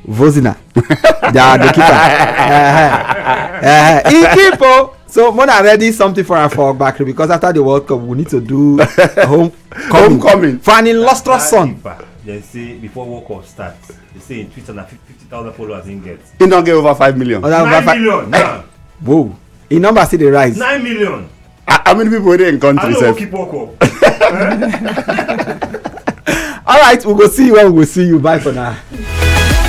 Vozina. The keeper. He keep. So Mona ready something for our fall back because after the World Cup we need to do homecoming for an illustrious son. They say before World Cup starts, they say in Twitter that 50,000 followers in get. He don't get over 5 million. 9 million. Nah. Whoa. In number see the rise. 9 million. How many people are there in country? I don't keep World Cup. All right, we will see you when we will see you. Bye for now.